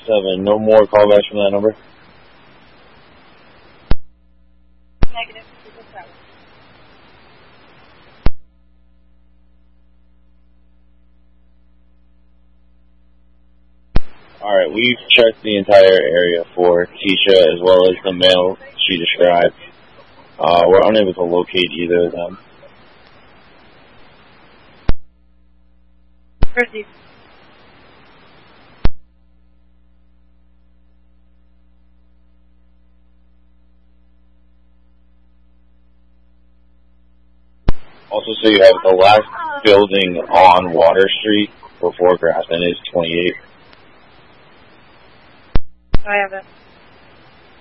7. No more callbacks from that number? Negative. Alright, we've checked the entire area for Keisha as well as the male she described. We're unable to locate either of them. Proceed. Also, so you have the last building on Water Street before Grafton is 28. I have it.